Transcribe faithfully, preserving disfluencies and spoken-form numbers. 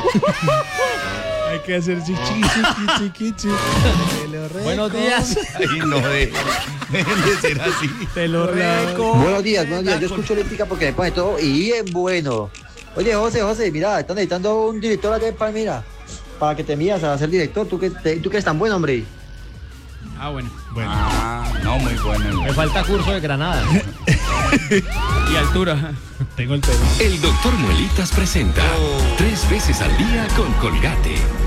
Hay que hacer chichi, chiqui, chiqui, chiqui. Buenos días. Ay, no, de, dejen de ser así. Te lo reco. Buenos días, buenos días. Yo escucho Eléctrica porque me pone todo y bien bueno. Oye, José, José, mira, están necesitando un director allá en Palmira para que te miras a ser director. Tú que, te, tú que eres tan bueno, hombre. Ah, bueno. Bueno. Ah, no, muy bueno. Me falta curso de Granada. Y altura. Tengo el tema. El doctor Muelitas presenta Tres veces al día con Colgate.